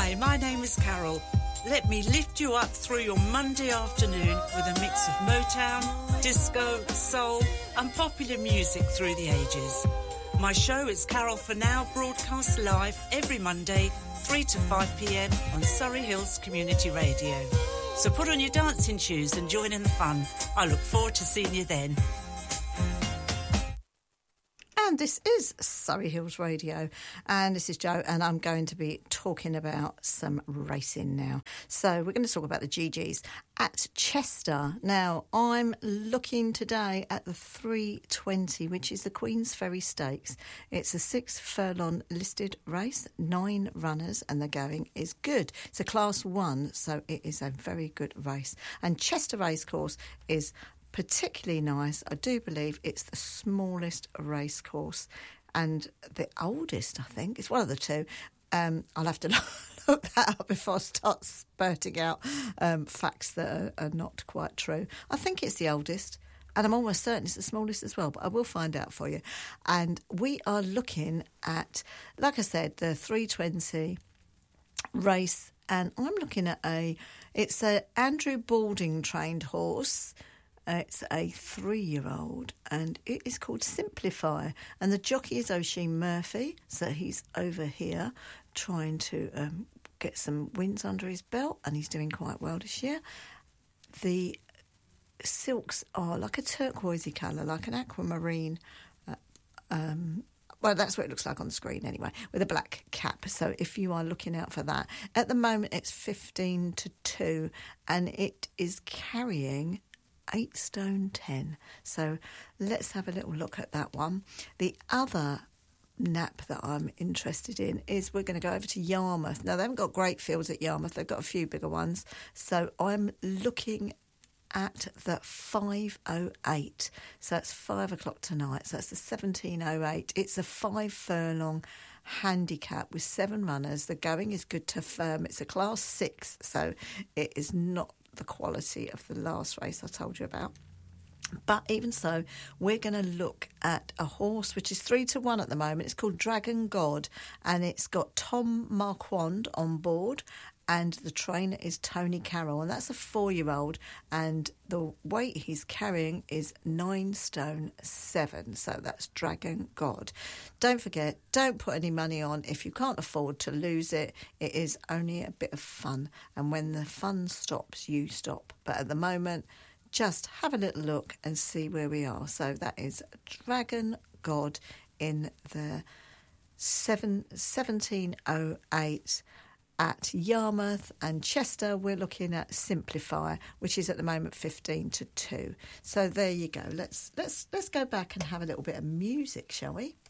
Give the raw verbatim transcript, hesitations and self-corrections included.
Hi, my name is Carol. Let me lift you up through your Monday afternoon with a mix of Motown, disco, soul and popular music through the ages. My show is Carol for Now, broadcast live every Monday, three to five p m on Surrey Hills Community Radio. So put on your dancing shoes and join in the fun. I look forward to seeing you then. And this is Surrey Hills Radio, and this is Jo, and I'm going to be talking about some racing now. So we're going to talk about the G Gs at Chester. Now, I'm looking today at the three twenty, which is the Queen's Ferry Stakes. It's a six furlong listed race, nine runners, and the going is good. It's a class one, so it is a very good race. And Chester Racecourse is particularly nice. I do believe it's the smallest race course and the oldest, I think. It's one of the two. Um, I'll have to look that up before I start spurting out um, facts that are, are not quite true. I think it's the oldest, and I'm almost certain it's the smallest as well, but I will find out for you. And we are looking at, like I said, the three twenty race, and I'm looking at a, it's a Andrew Balding trained horse. Uh, it's a three-year-old, and it is called Simplify. And the jockey is Oisin Murphy, so he's over here trying to um, get some wins under his belt, and he's doing quite well this year. The silks are like a turquoisey colour, like an aquamarine. Uh, um, well, that's what it looks like on the screen anyway, with a black cap. So if you are looking out for that. At the moment, it's fifteen to two, and it is carrying eight stone ten. So let's have a little look at that one. The other nap that I'm interested in is we're going to go over to Yarmouth. Now, they haven't got great fields at Yarmouth. They've got a few bigger ones. So I'm looking at the five oh eight. So that's five o'clock tonight. So that's the seventeen oh eight. It's a five furlong handicap with seven runners. The going is good to firm. It's a class six, so it is not the quality of the last race I told you about. But even so, we're going to look at a horse which is three to one at the moment. It's called Dragon God, and it's got Tom Marquand on board, and the trainer is Tony Carroll, and that's a four-year-old, and the weight he's carrying is nine stone seven, so that's Dragon God. Don't forget, don't put any money on if you can't afford to lose it. It is only a bit of fun, and when the fun stops, you stop. But at the moment, just have a little look and see where we are. So that is Dragon God in the seven, seventeen oh eight at Yarmouth, and Chester we're looking at Simplify, which is at the moment fifteen to two. So there you go. Let's let's let's go back and have a little bit of music, shall we?